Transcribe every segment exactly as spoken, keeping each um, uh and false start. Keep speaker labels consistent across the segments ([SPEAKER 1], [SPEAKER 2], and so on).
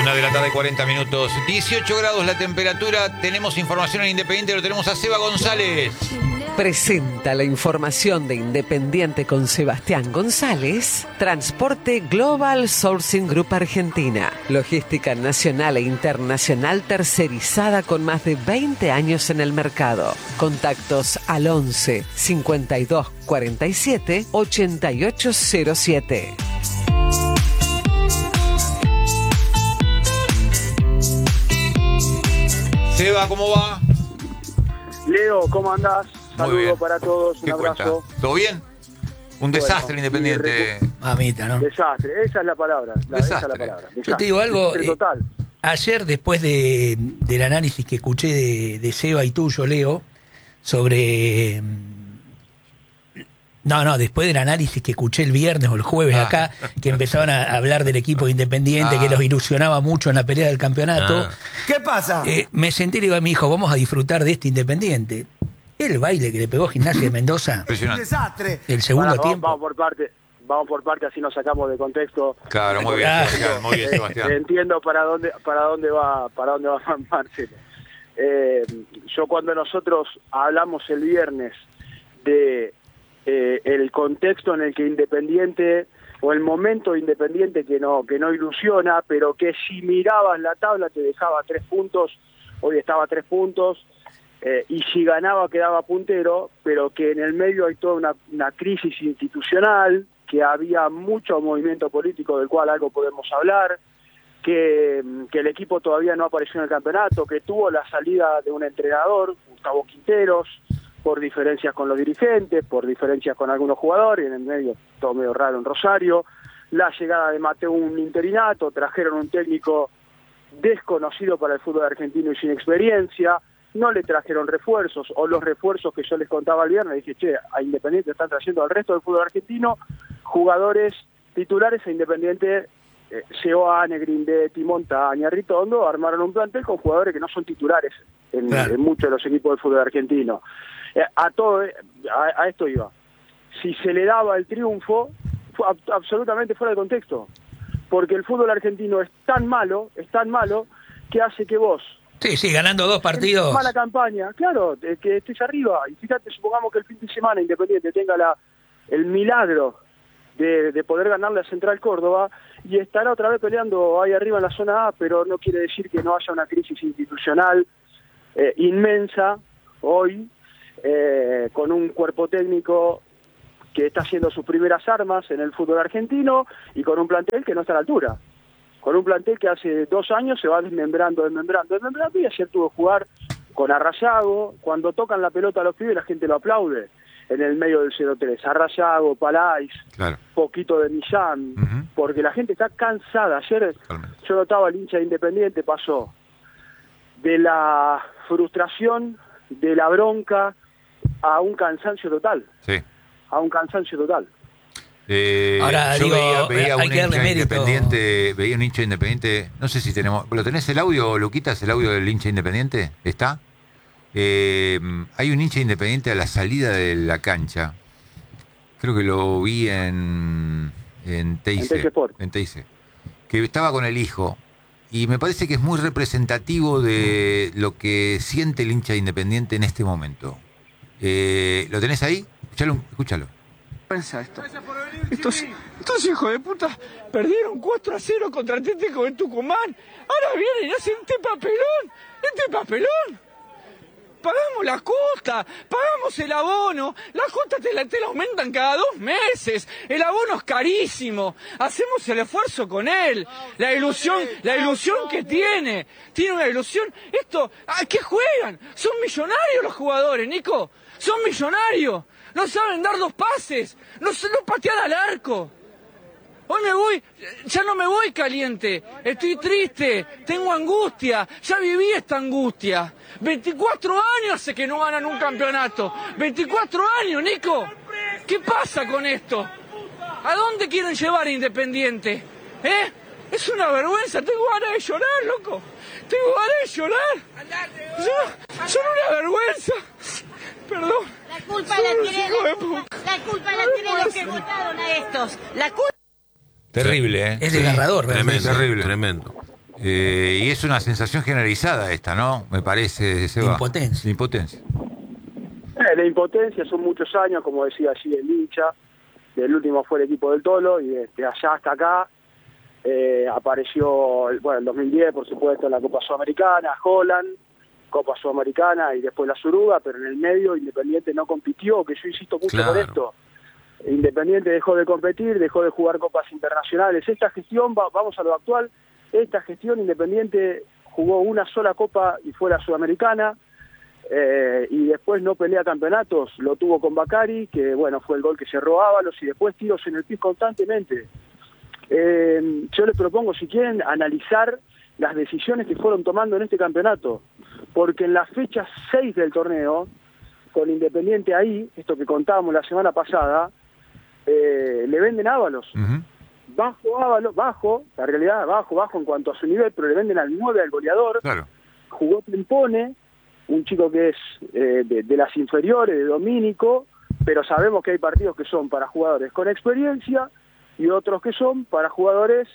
[SPEAKER 1] Una de la tarde, cuarenta minutos. dieciocho grados la temperatura. Tenemos información en Independiente. Lo tenemos a Seba González.
[SPEAKER 2] Presenta la información de Independiente con Sebastián González. Transporte Global Sourcing Group Argentina. Logística nacional e internacional tercerizada con más de veinte años en el mercado. Contactos al once, cincuenta y dos, cuarenta y siete, ochenta y ocho cero siete.
[SPEAKER 1] Seba, ¿cómo va?
[SPEAKER 3] Leo, ¿cómo andás?
[SPEAKER 1] Muy
[SPEAKER 3] Saludo
[SPEAKER 1] bien.
[SPEAKER 3] para todos, un
[SPEAKER 1] ¿Qué
[SPEAKER 3] abrazo.
[SPEAKER 1] cuenta? ¿Todo bien? Un desastre
[SPEAKER 3] Bueno,
[SPEAKER 1] Independiente.
[SPEAKER 4] Mamita, ¿no?
[SPEAKER 3] Desastre, esa es la palabra. La, esa es la
[SPEAKER 1] Desastre.
[SPEAKER 3] palabra.
[SPEAKER 4] Yo te digo algo,
[SPEAKER 3] Desastre
[SPEAKER 4] eh,
[SPEAKER 3] total.
[SPEAKER 4] Ayer, después de, del análisis que escuché de, de Seba y tuyo, Leo, sobre... No, no, después del análisis que escuché el viernes o el jueves
[SPEAKER 1] Ah.
[SPEAKER 4] acá, que empezaban a hablar del equipo de Independiente,
[SPEAKER 1] Ah.
[SPEAKER 4] que los ilusionaba mucho en la pelea del campeonato,
[SPEAKER 1] Ah.
[SPEAKER 5] ¿Qué pasa?
[SPEAKER 4] eh, me sentí y le digo a mi hijo, vamos a disfrutar de este Independiente. El baile que le pegó Gimnasia de Mendoza,
[SPEAKER 5] Un
[SPEAKER 1] Impresionante.
[SPEAKER 5] desastre.
[SPEAKER 4] el segundo
[SPEAKER 3] Pará, vamos,
[SPEAKER 4] tiempo.
[SPEAKER 3] vamos por parte, vamos por parte, así nos sacamos de contexto.
[SPEAKER 1] Claro, muy bien,
[SPEAKER 4] Ah.
[SPEAKER 1] Sebastián. Muy bien,
[SPEAKER 3] Eh,
[SPEAKER 1] Sebastián.
[SPEAKER 3] entiendo para dónde, para dónde va, para dónde va Marcelo. Eh, yo cuando nosotros hablamos el viernes de eh, el contexto en el que Independiente o el momento Independiente que no que no ilusiona, pero que si mirabas la tabla te dejaba tres puntos, hoy estaba a tres puntos. Eh, y si ganaba quedaba puntero, pero que en el medio hay toda una, una crisis institucional, que había mucho movimiento político del cual algo podemos hablar, que, que el equipo todavía no apareció en el campeonato, que tuvo la salida de un entrenador, Gustavo Quinteros, por diferencias con los dirigentes, por diferencias con algunos jugadores, en el medio todo medio raro en Rosario, la llegada de Mateo, un interinato, trajeron un técnico desconocido para el fútbol argentino y sin experiencia, no le trajeron refuerzos, o los refuerzos que yo les contaba el viernes, dije, che, a Independiente están trayendo al resto del fútbol argentino jugadores titulares a Independiente, eh, Seoane, Grindetti, Montaña, Ritondo, armaron un plantel con jugadores que no son titulares en,
[SPEAKER 4] Claro.
[SPEAKER 3] en muchos de los equipos del fútbol argentino. Eh, a todo, eh, a, a esto iba. Si se le daba el triunfo, fue ab- absolutamente fuera de contexto, porque el fútbol argentino es tan malo, es tan malo, que hace que vos
[SPEAKER 4] Sí, sí, ganando dos partidos.
[SPEAKER 3] mala campaña, claro, eh, que estés arriba. Y fíjate, supongamos que el fin de semana Independiente tenga la el milagro de, de poder ganarle a Central Córdoba y estará otra vez peleando ahí arriba en la zona A, pero no quiere decir que no haya una crisis institucional eh, inmensa hoy, eh, con un cuerpo técnico que está haciendo sus primeras armas en el fútbol argentino y con un plantel que no está a la altura. Con un plantel que hace dos años se va desmembrando, desmembrando, desmembrando, y ayer tuvo que jugar con Arrayago. Cuando tocan la pelota a los pibes la gente lo aplaude en el medio del cero tres. Arrayago, Palais,
[SPEAKER 1] Claro.
[SPEAKER 3] poquito de Millán,
[SPEAKER 1] Ujú.
[SPEAKER 3] porque la gente está cansada. Ayer
[SPEAKER 1] Totalmente.
[SPEAKER 3] yo notaba el hincha de Independiente, pasó de la frustración, de la bronca, a un cansancio total,
[SPEAKER 1] Sí.
[SPEAKER 3] a un cansancio total.
[SPEAKER 1] Eh,
[SPEAKER 4] Ahora,
[SPEAKER 1] yo
[SPEAKER 4] digo,
[SPEAKER 1] veía, veía
[SPEAKER 4] hay
[SPEAKER 1] un
[SPEAKER 4] que darle
[SPEAKER 1] hincha
[SPEAKER 4] mérito.
[SPEAKER 1] independiente, veía un hincha independiente, no sé si tenemos, ¿lo tenés el audio, Luquitas, el audio del hincha independiente? ¿Está? Eh, hay un hincha independiente a la salida de la cancha, creo que lo vi en, en Teise,
[SPEAKER 3] En Teise Sport.
[SPEAKER 1] en Teise, que estaba con el hijo, y me parece que es muy representativo de lo que siente el hincha independiente en este momento. Eh, ¿Lo tenés ahí? Escúchalo, escúchalo.
[SPEAKER 6] Pensa esto. Estos, estos hijos de puta perdieron cuatro a cero contra Atlético de Tucumán. Ahora vienen y hacen este papelón. Este papelón. Pagamos la cuota, pagamos el abono. La cuota te la, te la aumentan cada dos meses. El abono es carísimo. Hacemos el esfuerzo con él. La ilusión, la ilusión que tiene. Tiene una ilusión. Esto, ¿a qué juegan? Son millonarios los jugadores, Nico. Son millonarios. No saben dar dos pases, no, no patear al arco. Hoy me voy, ya no me voy caliente, estoy triste, tengo angustia, ya viví esta angustia. veinticuatro años hace que no ganan un campeonato, veinticuatro años, Nico. ¿Qué pasa con esto? ¿A dónde quieren llevar a Independiente? ¿Eh? Es una vergüenza, tengo ganas de llorar, loco. Tengo ganas de llorar. Son, son una vergüenza. Perdón.
[SPEAKER 7] La culpa la tienen, la culpa la tienen los que votaron a estos. La culpa.
[SPEAKER 1] Terrible, ¿eh?
[SPEAKER 4] Es desgarrador,
[SPEAKER 1] Tremendo,
[SPEAKER 4] realmente.
[SPEAKER 1] terrible.
[SPEAKER 8] Tremendo.
[SPEAKER 1] Eh, y es una sensación generalizada esta, ¿no? Me parece, Seba.
[SPEAKER 4] De impotencia.
[SPEAKER 1] De impotencia.
[SPEAKER 3] Eh, la impotencia son muchos años, como decía allí el hincha. El último fue el equipo del Tolo y desde allá hasta acá eh, apareció, bueno, el dos mil diez, por supuesto, la Copa Sudamericana, Holland, Copa Sudamericana y después la Suruga, pero en el medio Independiente no compitió, que yo insisto mucho
[SPEAKER 5] Claro.
[SPEAKER 3] con esto. Independiente dejó de competir, dejó de jugar copas internacionales. Esta gestión, va, vamos a lo actual, esta gestión Independiente jugó una sola copa y fue la Sudamericana, eh, y después no pelea campeonatos, lo tuvo con Bacari, que bueno, fue el gol que cerró Ábalos, y después tiros en el pie constantemente. Eh, yo les propongo, si quieren, analizar las decisiones que fueron tomando en este campeonato, porque en la fecha seis del torneo, con Independiente ahí, esto que contábamos la semana pasada, eh, le venden a Ábalos.
[SPEAKER 1] Uh-huh.
[SPEAKER 3] Bajo Ábalos, bajo, la realidad, bajo, bajo en cuanto a su nivel, pero le venden al nueve, al goleador.
[SPEAKER 1] Claro.
[SPEAKER 3] Jugó Tempone, un chico que es eh, de, de las inferiores, de Domínico, pero sabemos que hay partidos que son para jugadores con experiencia y otros que son para jugadores,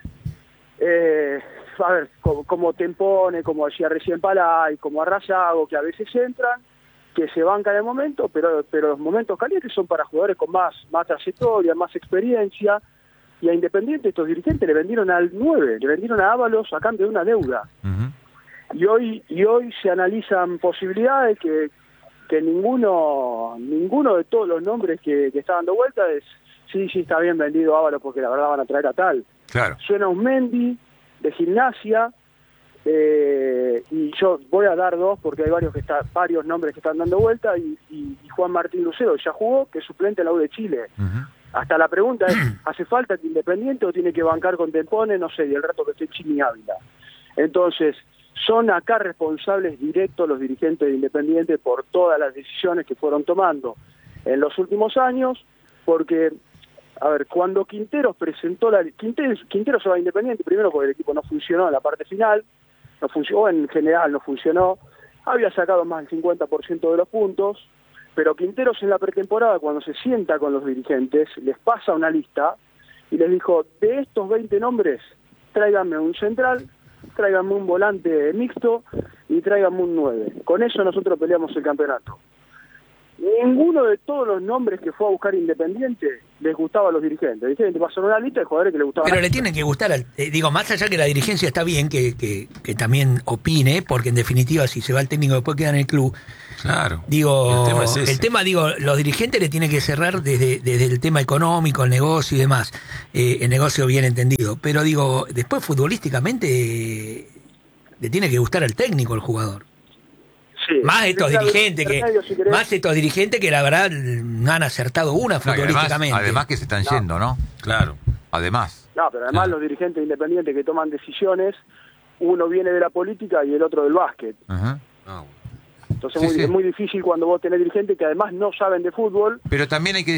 [SPEAKER 3] eh, a ver, como, como Tempone, como decía recién Palay, como Arrayago, que a veces entran, que se bancan en el momento, pero pero los momentos calientes son para jugadores con más, más trayectoria, más experiencia, y a Independiente estos dirigentes le vendieron al nueve, le vendieron a Ábalos a cambio de una deuda.
[SPEAKER 1] Uh-huh.
[SPEAKER 3] Y hoy y hoy se analizan posibilidades que, que ninguno ninguno de todos los nombres que, que está dando vuelta es, sí, sí, está bien vendido Ábalos porque la verdad van a traer a tal.
[SPEAKER 1] Claro.
[SPEAKER 3] Suena un Mendy de Gimnasia, eh, y yo voy a dar dos porque hay varios que está, varios nombres que están dando vuelta, y, y, y Juan Martín Lucero ya jugó, que es suplente en la U de Chile.
[SPEAKER 1] Uh-huh.
[SPEAKER 3] Hasta la pregunta es, ¿hace falta que Independiente o tiene que bancar con Tempone? No sé, y el rato que esté Chini Ávila. Entonces, son acá responsables directos los dirigentes de Independiente por todas las decisiones que fueron tomando en los últimos años, porque, a ver, cuando Quinteros presentó la... Quintero, Quintero se va a Independiente, primero porque el equipo no funcionó en la parte final, no funcionó, en general no funcionó, había sacado más del cincuenta por ciento de los puntos, pero Quinteros en la pretemporada, cuando se sienta con los dirigentes, les pasa una lista y les dijo, de estos veinte nombres, tráiganme un central, tráiganme un volante mixto y tráiganme un nueve. Con eso nosotros peleamos el campeonato. Ninguno de todos los nombres que fue a buscar Independiente les gustaba a los dirigentes. Los dirigentes pasaron una lista de jugadores que les gustaban.
[SPEAKER 4] Pero le tienen que gustar, al, eh, digo, más allá que la dirigencia está bien, que, que, que también opine, porque en definitiva si se va el técnico después queda en el club.
[SPEAKER 5] Claro.
[SPEAKER 4] Digo,
[SPEAKER 5] El tema es ese.
[SPEAKER 4] el tema, digo, los dirigentes le tienen que cerrar desde, desde el tema económico, el negocio y demás, eh, el negocio bien entendido. Pero digo, después futbolísticamente eh, le tiene que gustar al técnico el jugador.
[SPEAKER 3] Sí.
[SPEAKER 4] Más estos
[SPEAKER 3] Claro,
[SPEAKER 4] dirigentes que
[SPEAKER 3] Intermedio, si querés.
[SPEAKER 4] más estos dirigentes que la verdad no han acertado una
[SPEAKER 1] No, y además,
[SPEAKER 4] futbolísticamente.
[SPEAKER 1] además que se están
[SPEAKER 3] No.
[SPEAKER 1] yendo, ¿no?
[SPEAKER 5] Claro.
[SPEAKER 1] Además.
[SPEAKER 3] No, pero además
[SPEAKER 5] Claro.
[SPEAKER 3] los dirigentes independientes que toman decisiones, uno viene de la política y el otro del básquet.
[SPEAKER 1] Ajá.
[SPEAKER 5] Ah, bueno.
[SPEAKER 3] Entonces
[SPEAKER 1] Sí,
[SPEAKER 3] muy-
[SPEAKER 1] sí.
[SPEAKER 3] es muy difícil cuando vos tenés dirigentes que además no saben de fútbol.
[SPEAKER 1] Pero también hay que